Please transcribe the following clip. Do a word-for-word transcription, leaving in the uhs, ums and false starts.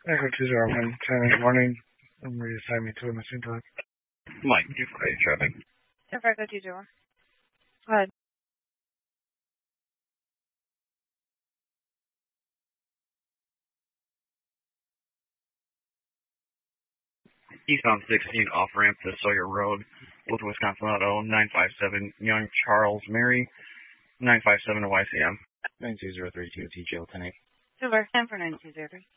Echo two zero one ten in the morning. I'm ready to sign me to a missing dog. Mike, you're great traffic. Echo two zero one. Go ahead. Eastbound sixteen off ramp to Sawyer Road with Wisconsin Auto nine five seven Young Charles Mary nine five seven to Y C M. nine two zero three two T J ten eight. Silver, ten for nine two zero three.